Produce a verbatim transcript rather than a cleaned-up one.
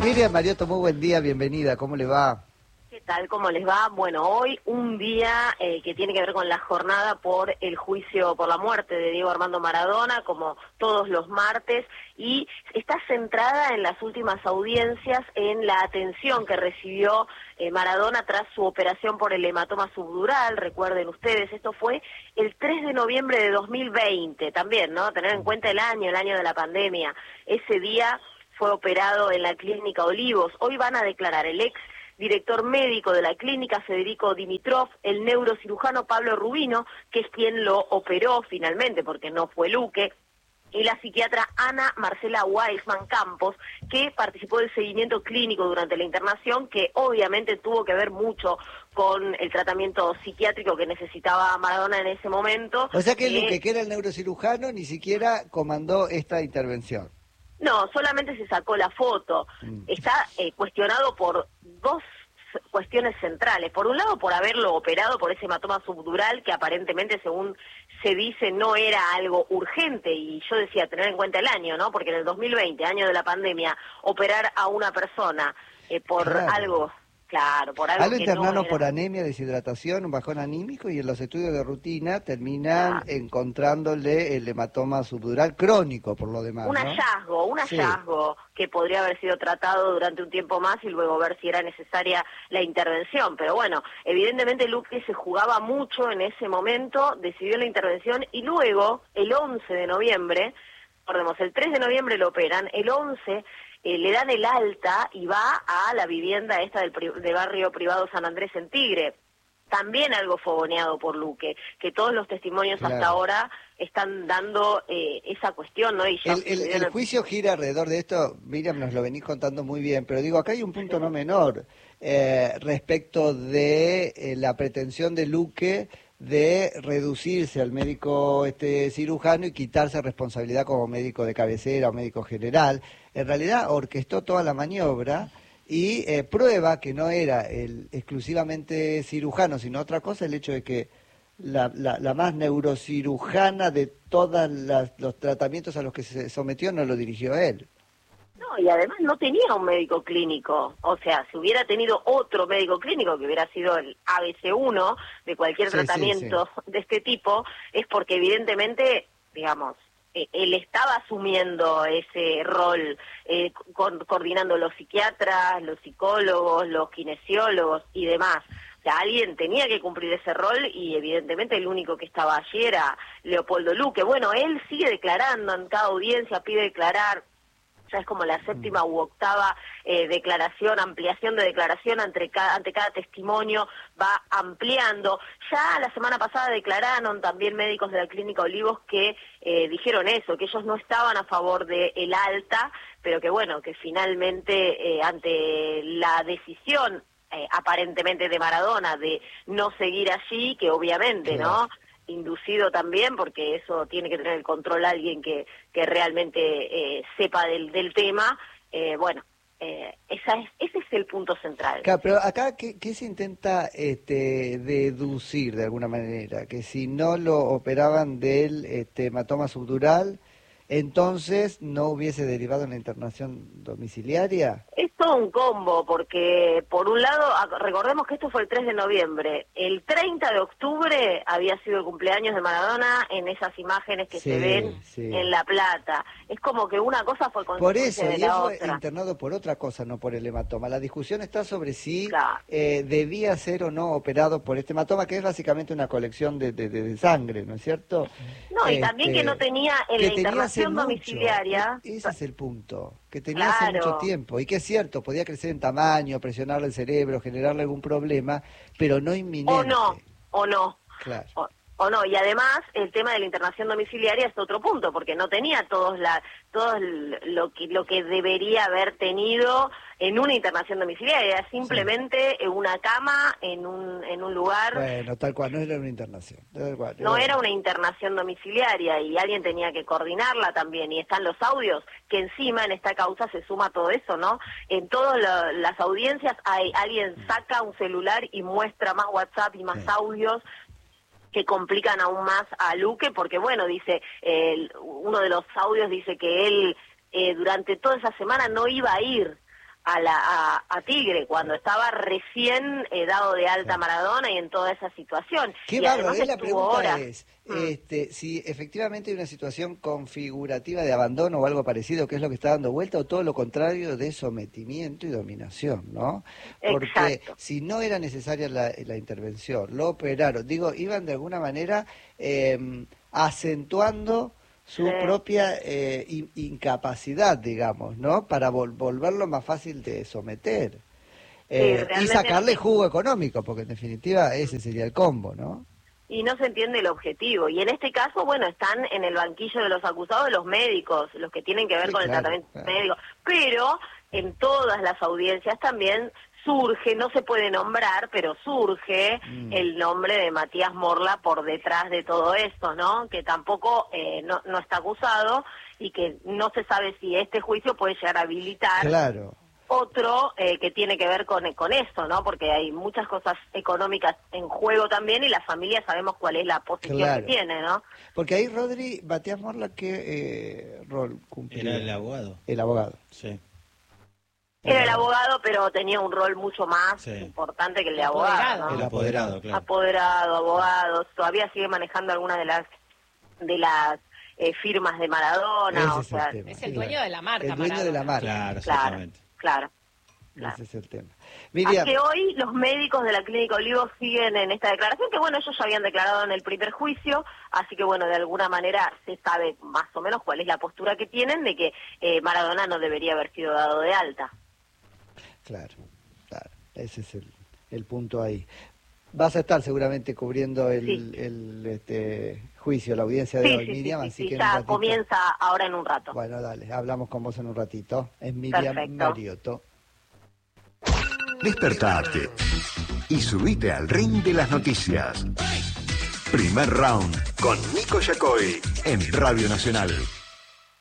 Miriam Mariotto, muy buen día, bienvenida, ¿cómo le va? ¿Qué tal? ¿Cómo les va? Bueno, hoy un día eh, que tiene que ver con la jornada por el juicio por la muerte de Diego Armando Maradona, como todos los martes, y está centrada en las últimas audiencias en la atención que recibió eh, Maradona tras su operación por el hematoma subdural. Recuerden ustedes, esto fue el tres de noviembre de dos mil veinte, también, ¿no? Tener en cuenta el año, el año de la pandemia. Ese día fue operado en la Clínica Olivos. Hoy van a declarar el ex director médico de la clínica, Federico Dimitrov, el neurocirujano Pablo Rubino, que es quien lo operó finalmente, porque no fue Luque, y la psiquiatra Ana Marcela Weisman Campos, que participó del seguimiento clínico durante la internación, que obviamente tuvo que ver mucho con el tratamiento psiquiátrico que necesitaba Maradona en ese momento. O sea que eh, Luque, que era el neurocirujano, ni siquiera comandó esta intervención. No, solamente se sacó la foto. Mm. Está eh, cuestionado por dos cuestiones centrales. Por un lado, por haberlo operado por ese hematoma subdural, que aparentemente, según se dice, no era algo urgente. Y yo decía, tener en cuenta el año, ¿no? Porque en el dos mil veinte, año de la pandemia, operar a una persona eh, por Claro. algo... Claro, por algo Algo que internaron no era... por anemia, deshidratación, un bajón anímico, y en los estudios de rutina terminan Claro. encontrándole el hematoma subdural crónico, por lo demás, Un ¿no? hallazgo, un Sí. hallazgo que podría haber sido tratado durante un tiempo más y luego ver si era necesaria la intervención. Pero bueno, evidentemente Luque se jugaba mucho en ese momento, decidió la intervención y luego, el once de noviembre, recordemos, el tres de noviembre lo operan, el once eh, le dan el alta y va a la vivienda esta del, pri- del barrio privado San Andrés en Tigre. También algo fogoneado por Luque, que todos los testimonios Claro. hasta ahora están dando eh, esa cuestión, ¿no? Y ya El, el, sucedió en el el- juicio gira alrededor de esto, Miriam, nos lo venís contando muy bien, pero digo, acá hay un punto no menor eh, respecto de eh, la pretensión de Luque de reducirse al médico este cirujano y quitarse responsabilidad como médico de cabecera o médico general. En realidad orquestó toda la maniobra y eh, prueba que no era el exclusivamente cirujano, sino otra cosa, el hecho de que La, la, la más neurocirujana de todos los tratamientos a los que se sometió no lo dirigió él. No, y además no tenía un médico clínico. O sea, si hubiera tenido otro médico clínico, que hubiera sido el A B C uno de cualquier Sí, tratamiento sí, sí. de este tipo, es porque evidentemente, digamos, eh, él estaba asumiendo ese rol, eh, con, coordinando los psiquiatras, los psicólogos, los kinesiólogos y demás. O sea, alguien tenía que cumplir ese rol y evidentemente el único que estaba allí era Leopoldo Luque. Bueno, él sigue declarando en cada audiencia, pide declarar. Ya es como la séptima u octava eh, declaración, ampliación de declaración ante cada, ante cada testimonio, va ampliando. Ya la semana pasada declararon también médicos de la Clínica Olivos que eh, dijeron eso, que ellos no estaban a favor de el alta, pero que bueno, que finalmente eh, ante la decisión eh, aparentemente de Maradona de no seguir allí, que obviamente, Claro. ¿no?, inducido también, porque eso tiene que tener el control alguien que, que realmente eh, sepa del, del tema, eh, bueno, eh, esa es, ese es el punto central. Claro, pero acá, ¿qué, qué se intenta este, deducir de alguna manera? Que si no lo operaban del este, hematoma subdural, entonces no hubiese derivado en la internación domiciliaria. Es todo un combo, porque por un lado, recordemos que esto fue el tres de noviembre, el treinta de octubre había sido el cumpleaños de Maradona en esas imágenes que Sí, se ven sí. en La Plata. Es como que una cosa fue Por consecuencia eso, de y él la fue otra. internado por otra cosa, no por el hematoma. La discusión está sobre si Claro. eh, debía ser o no operado por este hematoma, que es básicamente una colección de, de, de- de sangre, ¿no es cierto? No, y también que no Este, tenía en que la tenía hace internación mucho, e- domiciliaria, ese es el punto, que tenía hace mucho claro, tiempo, y que es cierto, podía crecer en tamaño, presionarle el cerebro, generarle algún problema, pero no o no, inminente. o no, Claro. o, o no, y además el tema de la internación domiciliaria es otro punto, porque no tenía todos la, todo lo que, lo que debería haber tenido en una internación domiciliaria, era Sí. simplemente una cama en un, en un lugar. Bueno, tal cual, no era una internación. Tal cual, No era- era una internación domiciliaria y alguien tenía que coordinarla también, y están los audios, que encima en esta causa se suma todo eso, ¿no? En todas lo- las audiencias hay alguien saca un celular y muestra más WhatsApp y más Sí. audios que complican aún más a Luque, porque bueno, dice, el- uno de los audios dice que él eh, durante toda esa semana no iba a ir a, la, a, a Tigre, cuando estaba recién eh, dado de alta Maradona y en toda esa situación. Qué bárbaro, la pregunta horas. es, mm. este, si efectivamente hay una situación configurativa de abandono o algo parecido, que es lo que está dando vuelta, o todo lo contrario de sometimiento y dominación, ¿no? Porque Exacto. si no era necesaria la, la intervención, lo operaron, digo, iban de alguna manera eh, acentuando su sí. propia eh, in, incapacidad, digamos, ¿no? Para vol volverlo más fácil de someter. Eh, sí, y sacarle jugo económico, porque en definitiva ese sería el combo, ¿no? Y no se entiende el objetivo. Y en este caso, bueno, están en el banquillo de los acusados los médicos, los que tienen que ver sí, con claro, el tratamiento claro. médico. Pero en todas las audiencias también surge, no se puede nombrar, pero surge mm. el nombre de Matías Morla por detrás de todo esto, ¿no? Que tampoco eh, no, no está acusado y que no se sabe si este juicio puede llegar a habilitar claro. otro eh, que tiene que ver con, con esto, ¿no? Porque hay muchas cosas económicas en juego también y la familia sabemos cuál es la posición claro. que tiene, ¿no? Porque ahí, Rodri, Matías Morla, ¿qué eh, rol cumplía? Era el abogado. El abogado. Sí. Era el abogado, pero tenía un rol mucho más sí. importante que el de abogado, ¿no? El apoderado, claro. Apoderado, abogado, todavía sigue manejando algunas de las de las eh, firmas de Maradona, Ese o es sea, el tema, es el dueño de la marca. El dueño Maradona. de la marca. Claro, claro, claro. Claro. Ese es el tema. Miriam. Así que hoy los médicos de la Clínica Olivos siguen en esta declaración, que bueno, ellos ya habían declarado en el primer juicio, así que bueno, de alguna manera se sabe más o menos cuál es la postura que tienen de que eh, Maradona no debería haber sido dado de alta. Claro, claro, ese es el, el punto ahí. Vas a estar seguramente cubriendo el, sí. el este, juicio, la audiencia de sí, hoy, sí, Miriam, sí, así sí, que ya en un ratito... comienza ahora en un rato. Bueno, dale, hablamos con vos en un ratito. Es Miriam Perfecto. Mariotto. Despertate y subite al ring de las noticias. Primer round con Nico Yacoy en Radio Nacional.